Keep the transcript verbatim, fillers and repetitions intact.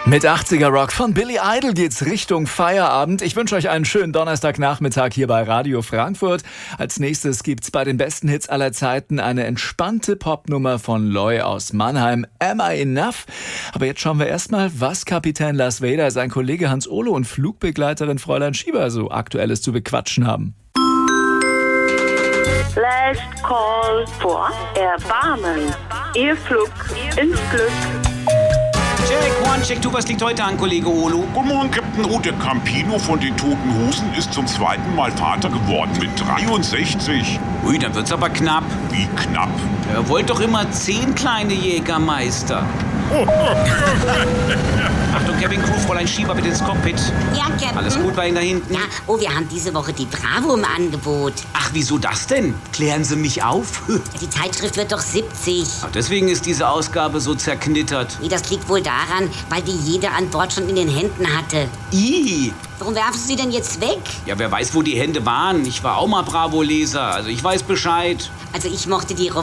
Mit achtziger Rock von Billy Idol geht's Richtung Feierabend. Ich wünsche euch einen schönen Donnerstagnachmittag hier bei Radio Frankfurt. Als nächstes gibt's bei den besten Hits aller Zeiten eine entspannte Popnummer von Loy aus Mannheim, Am I Enough? Aber jetzt schauen wir erstmal, was Kapitän Lars Vader, sein Kollege Hans Olo und Flugbegleiterin Fräulein Schieber so Aktuelles zu bequatschen haben. Last Call for Erbarmen. Ihr Flug ins Glück. Check, one, check, two, was liegt heute an, Kollege Olo? Guten Morgen, Captain O. Der Campino von den Toten Hosen ist zum zweiten Mal Vater geworden mit dreiundsechzig. Ui, dann wird's aber knapp. Wie knapp? Er wollte doch immer zehn kleine Jägermeister. Achtung, Cabin Crew, Fräulein Schieber, bitte ins Cockpit. Ja, Captain. Alles gut bei Ihnen da hinten? Ja, oh, wir haben diese Woche die Bravo im Angebot. Ach, wieso das denn? Klären Sie mich auf. Die Zeitschrift wird doch siebzig. Ach, deswegen ist diese Ausgabe so zerknittert. Nee, das liegt wohl daran, weil die jede an Bord schon in den Händen hatte. Ih. Warum werfen Sie denn jetzt weg? Ja, wer weiß, wo die Hände waren. Ich war auch mal Bravo-Leser, also ich weiß Bescheid. Also ich mochte die